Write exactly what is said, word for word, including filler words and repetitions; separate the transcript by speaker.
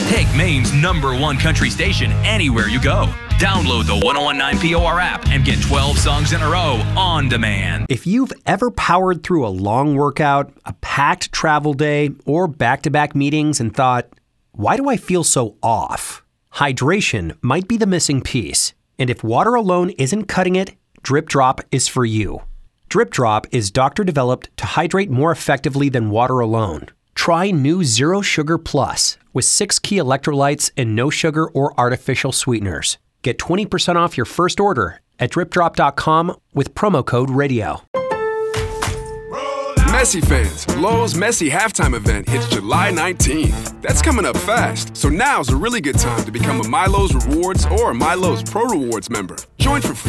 Speaker 1: Take Maine's number one country station anywhere you go. Download the one oh one nine P O R app and get twelve songs in a row on demand.
Speaker 2: If you've ever powered through a long workout, a packed travel day, or back-to-back meetings and thought, why do I feel so off? Hydration might be the missing piece. And if water alone isn't cutting it, Drip Drop is for you. Drip Drop is doctor-developed to hydrate more effectively than water alone. Try new Zero Sugar Plus with six key electrolytes and no sugar or artificial sweeteners. Get twenty percent off your first order at drip drop dot com with promo code radio.
Speaker 3: Messi fans, Lowe's Messi halftime event hits July nineteenth. That's coming up fast, so now's a really good time to become a MyLowe's Rewards or a MyLowe's Pro Rewards member. Join for free.